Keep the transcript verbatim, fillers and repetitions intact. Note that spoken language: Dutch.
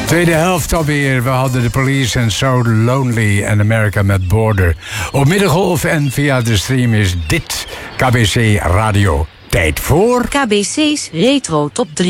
Tweede helft alweer. We hadden de Police en So Lonely en America met Border. Op Middengolf en via de stream is dit K B C Radio. Tijd voor... K B C's Retro Top drie.